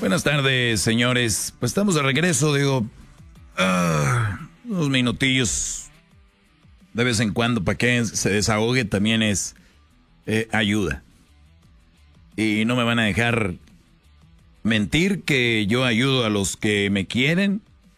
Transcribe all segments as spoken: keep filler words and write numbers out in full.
Buenas tardes, señores. Pues estamos de regreso, digo, uh, unos minutillos de vez en cuando para que se desahogue también es eh, ayuda. Y no me van a dejar mentir que yo ayudo a los que me quieren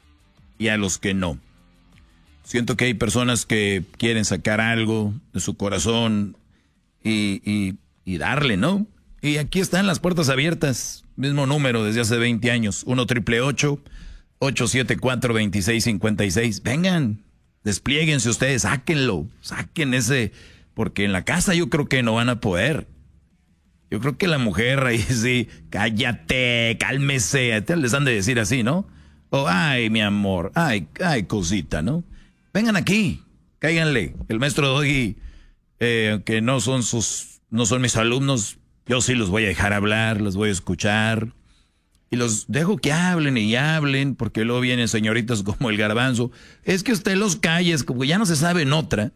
y a los que no. Siento que hay personas que quieren sacar algo de su corazón y, y, y darle, ¿no? Y aquí están las puertas abiertas. Mismo número desde hace veinte años. uno triple ocho, ocho siete cuatro, dos seis cinco seis. Vengan, desplieguense ustedes, sáquenlo, saquen ese. Porque en la casa yo creo que no van a poder. Yo creo que la mujer ahí sí, cállate, cálmese. Les han de decir así, ¿no? O, ay, mi amor, ay, ay, cosita, ¿no? Vengan aquí, cáiganle. El maestro Doggy, eh, aunque no son sus, no son mis alumnos, yo sí los voy a dejar hablar, los voy a escuchar. Y los dejo que hablen y hablen, porque luego vienen señoritas como el Garbanzo. Es que usted los calles, como ya no se sabe en otra.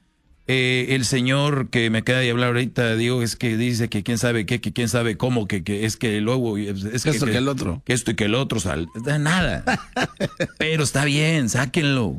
Eh, el señor que me acaba de hablar ahorita, digo, es que dice que quién sabe qué, que quién sabe cómo, que, que es que luego... Es que, esto que, que el otro. Que esto y que el otro, sal, nada. Pero está bien, sáquenlo.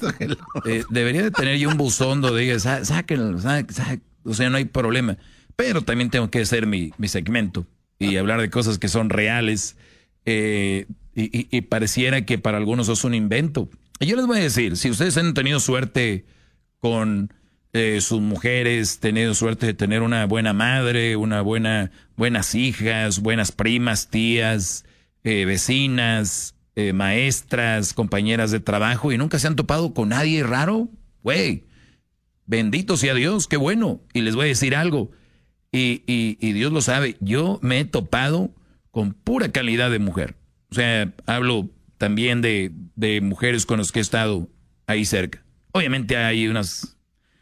Eh, debería de tener yo un buzón donde diga, sá, sáquenlo, sá, sá, o sea, no hay problema. Pero también tengo que hacer mi, mi segmento y hablar de cosas que son reales eh, y, y, y pareciera que para algunos es un invento. Y yo les voy a decir, si ustedes han tenido suerte con eh, sus mujeres, tenido suerte de tener una buena madre, una buena, buenas hijas, buenas primas, tías, eh, vecinas, eh, maestras, compañeras de trabajo y nunca se han topado con nadie raro, güey, bendito sea Dios, qué bueno. Y les voy a decir algo. Y, y, y Dios lo sabe, yo me he topado con pura calidad de mujer. O sea, hablo también de, de mujeres con las que he estado ahí cerca. Obviamente hay unas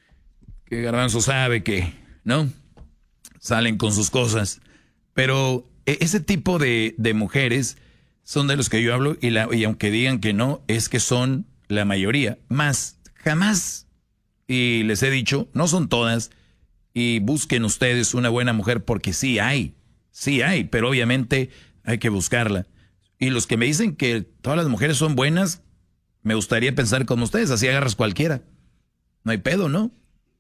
que Garbanzo sabe que, ¿no? Salen con sus cosas. Pero ese tipo de, de mujeres son de los que yo hablo y, la, y aunque digan que no, es que son la mayoría. Más, jamás, y les he dicho, no son todas. Y busquen ustedes una buena mujer porque sí hay, sí hay, pero obviamente hay que buscarla. Y los que me dicen que todas las mujeres son buenas, me gustaría pensar como ustedes, así agarras cualquiera. No hay pedo, ¿no?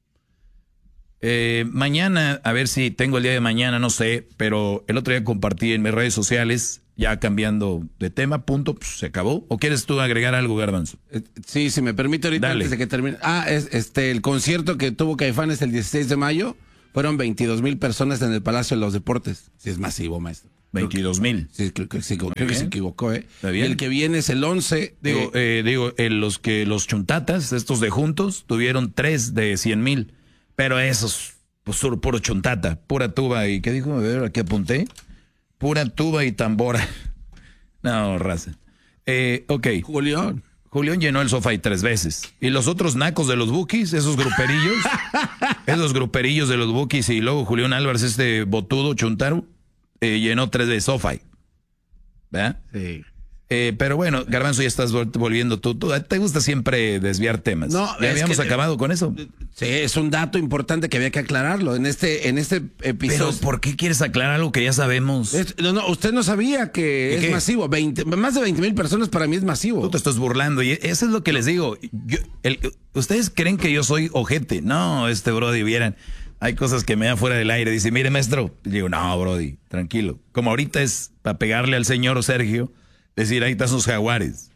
Eh, mañana, a ver si tengo el día de mañana, no sé, pero el otro día compartí en mis redes sociales, ya cambiando de tema, punto, pues, se acabó. ¿O quieres tú agregar algo, Garbanzo? Eh, sí, si me permite ahorita, Dale. antes de que termine. Ah, es, este, el concierto que tuvo Caifanes el dieciséis de mayo, fueron veintidós mil personas en el Palacio de los Deportes. Sí, es masivo, maestro. veintidós mil. Sí, creo que, sí, creo que se equivocó, ¿eh? Está bien. Y el que viene es el once. Digo, eh, eh, digo eh, los que los chuntatas, estos de juntos, tuvieron tres de cien mil. Pero esos, pues puro chuntata, pura tuba y, ¿qué dijo? A ver, aquí apunté. Pura tuba y tambora. No, raza. Eh, ok. Julián. Julián llenó el sofá y tres veces. Y los otros nacos de los Bukis, esos gruperillos, esos gruperillos de los Bukis y luego Julián Álvarez, este botudo chuntaro, eh, llenó tres de sofá. ¿Verdad? Sí. Eh, pero bueno, Garbanzo, ya estás volviendo tú, tú. Te gusta siempre desviar temas. No, ya es habíamos que, acabado con eso. Sí, es un dato importante que había que aclararlo en este, en este episodio. Pero ¿por qué quieres aclarar algo que ya sabemos? Es, no, no, usted no sabía que es qué? masivo. veinte, más de veinte mil personas para mí es masivo. Tú te estás burlando y eso es lo que les digo. Yo, el, ustedes creen que yo soy ojete. No, este brody, vieran. Hay cosas que me dan fuera del aire. Dice, mire, maestro. Y digo, no, brody, tranquilo. Como ahorita es para pegarle al señor Sergio, decir, ahí están sus jaguares.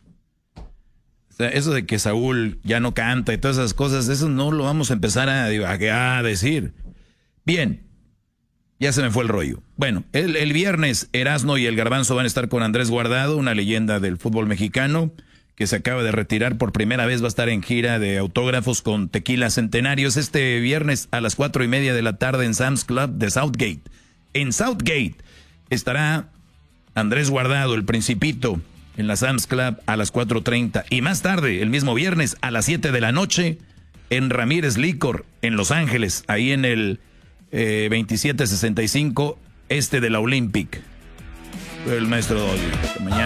O sea, eso de que Saúl ya no canta y todas esas cosas, eso no lo vamos a empezar a, a, a decir. Bien, ya se me fue el rollo. Bueno, el, el viernes Erasmo y el Garbanzo van a estar con Andrés Guardado, una leyenda del fútbol mexicano, que se acaba de retirar por primera vez, va a estar en gira de autógrafos con Tequila Centenarios este viernes a las cuatro y media de la tarde en Sam's Club de Southgate. En Southgate estará Andrés Guardado, el Principito, en la Sam's Club a las cuatro treinta. Y más tarde, el mismo viernes, a las siete de la noche, en Ramírez Licor, en Los Ángeles, ahí en el eh, veintisiete sesenta y cinco este de la Olympic. El maestro Dolly. Mañana.